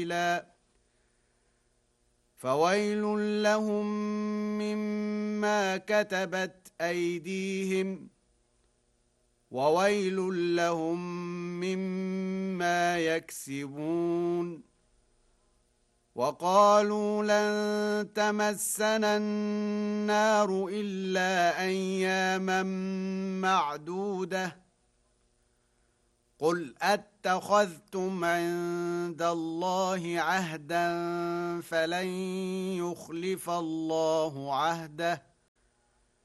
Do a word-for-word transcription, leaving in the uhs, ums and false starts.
فويل لهم مما كتبت أيديهم وويل لهم مما يكسبون. وقالوا لن تمسنا النار إلا أياما معدودة قل أتخذتم عند الله عهدا فلن يخلف الله عهده